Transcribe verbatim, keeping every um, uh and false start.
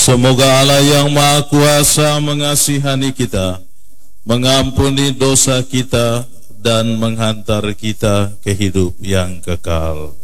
Semoga Allah yang Maha Kuasa mengasihani kita, mengampuni dosa kita, dan menghantar kita ke hidup yang kekal.